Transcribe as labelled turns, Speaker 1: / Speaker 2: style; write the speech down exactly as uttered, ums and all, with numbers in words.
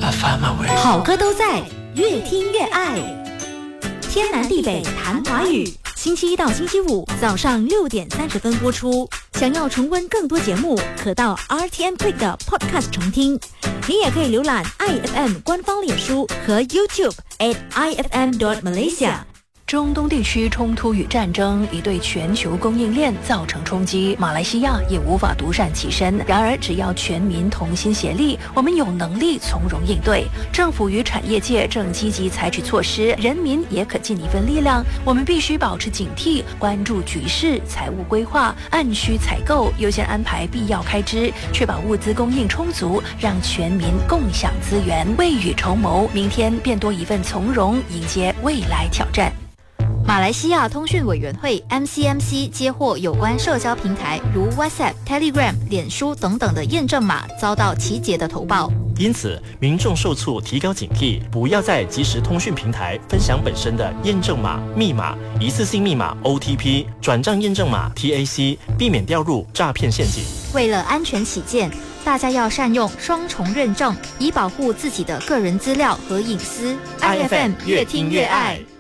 Speaker 1: I found my way。
Speaker 2: 好歌都在，越听越爱。天南地北谈华语，星期一到星期五早上六点三十分播出。想要重温更多节目，可到 R T M Click 的 Podcast 重听。你也可以浏览 I F M 官方脸书和 YouTube at I F M dot Malaysia。
Speaker 3: 中东地区冲突与战争已对全球供应链造成冲击，马来西亚也无法独善其身。然而，只要全民同心协力，我们有能力从容应对。政府与产业界正积极采取措施，人民也可尽一份力量。我们必须保持警惕，关注局势，财务规划，按需采购，优先安排必要开支，确保物资供应充足，让全民共享资源，未雨绸缪，明天便多一份从容，迎接未来挑战。
Speaker 2: 马来西亚通讯委员会 M C M C 接获有关社交平台如 WhatsApp、Telegram、脸书等等的验证码遭到奇杰的投报，
Speaker 4: 因此民众受促提高警惕，不要在即时通讯平台分享本身的验证码、密码、一次性密码 O T P、转账验证码 T A C， 避免掉入诈骗陷阱。
Speaker 2: 为了安全起见，大家要善用双重认证，以保护自己的个人资料和隐私。
Speaker 4: I F M 越听越爱。